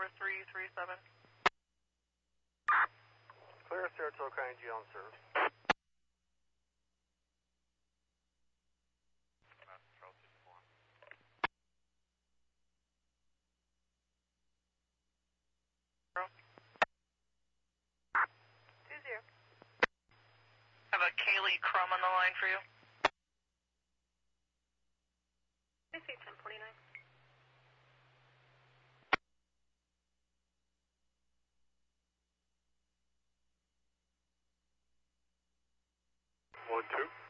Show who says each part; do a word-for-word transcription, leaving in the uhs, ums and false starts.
Speaker 1: four three three seven.
Speaker 2: Clear Saratoga County G on service.
Speaker 1: Two zero. Have a Kaylee Crum on the line for you. I see ten forty-nine.
Speaker 2: One two.